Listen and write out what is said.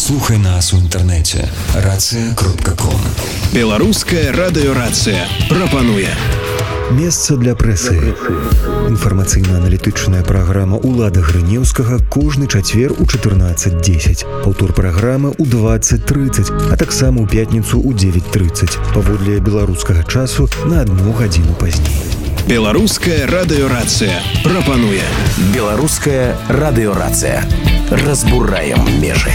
Слухай нас у інтэрнэце racja.com. Беларуская радыёрацыя прапануе месца для прэсы. Інфармацыйна-аналітычная праграма «Улада Грынеўскага» кожны чацвер у 14:10. Паўтор праграмы ў 20:30, а таксама ў пятніцу ў 9:30. Паводле беларускага часу на 1 гадзіну пазней. Беларуская радыёрацыя прапануе. Беларуская радыёрацыя. Разбураем межы.